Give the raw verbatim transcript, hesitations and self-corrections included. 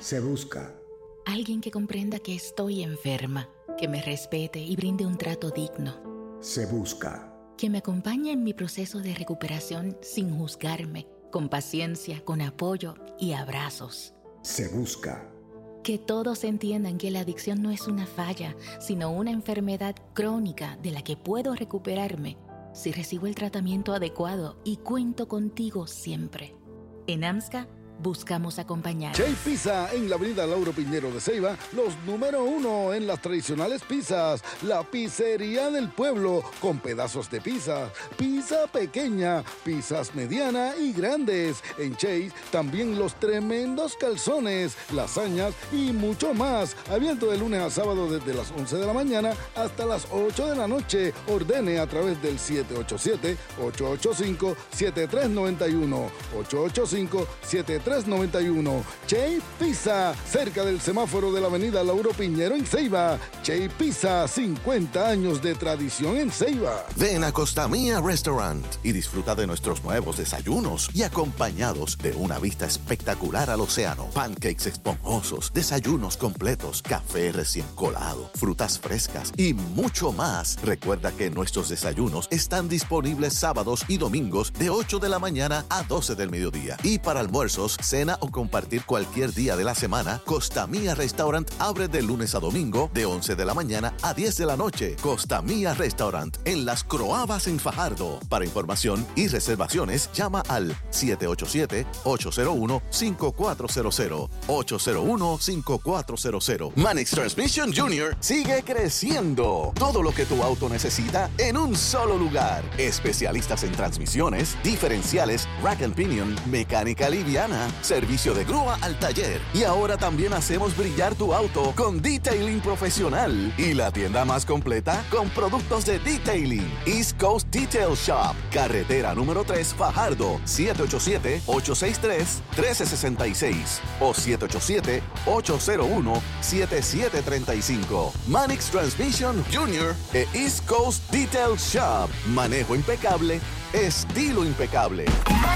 Se busca alguien que comprenda que estoy enferma, que me respete y brinde un trato digno. Se busca Que me acompañe en mi proceso de recuperación sin juzgarme, con paciencia, con apoyo y abrazos. Se busca Que todos entiendan que la adicción no es una falla, sino una enfermedad crónica de la que puedo recuperarme si recibo el tratamiento adecuado y cuento contigo siempre. En AMSCA buscamos acompañar. Che Pizza en la avenida Lauro Piñero de Ceiba, los número uno en las tradicionales pizzas. La pizzería del pueblo con pedazos de pizza, pizza pequeña, pizzas mediana y grandes. En Chase también los tremendos calzones, lasañas y mucho más. Abierto de lunes a sábado desde las once de la mañana hasta las ocho de la noche. Ordene a través del siete ocho siete, ocho ocho cinco, siete tres nueve uno. ocho ocho cinco, siete tres nueve uno. Che Pizza, cerca del semáforo de la avenida Lauro Piñero en Ceiba. Che Pizza, cincuenta años de tradición en Ceiba. Ven a Costa Mía Restaurant y disfruta de nuestros nuevos desayunos y acompañados de una vista espectacular al océano, pancakes esponjosos, desayunos completos, café recién colado, frutas frescas y mucho más. Recuerda que nuestros desayunos están disponibles sábados y domingos de ocho de la mañana a doce del mediodía. Y para almuerzos, cena o compartir cualquier día de la semana, Costa Mía Restaurant abre de lunes a domingo de once de la mañana a diez de la noche. Costa Mía Restaurant en Las Croabas en Fajardo. Para información y reservaciones, llama al siete ocho siete, ocho cero uno, cinco cuatro cero cero. ocho cero uno, cinco cuatro cero cero. Manix Transmission Junior sigue creciendo. Todo lo que tu auto necesita en un solo lugar. Especialistas en transmisiones, diferenciales, rack and pinion, mecánica liviana, servicio de grúa al taller. Y ahora también hacemos brillar tu auto con detailing profesional. Y la tienda más completa con productos de detailing. East Coast Detail Shop. Carretera número tres, Fajardo. siete ocho siete, ocho seis tres, uno tres seis seis o siete ocho siete, ocho cero uno, siete siete tres cinco. Manix Transmission Junior e East Coast Detail Shop. Manejo impecable, estilo impecable.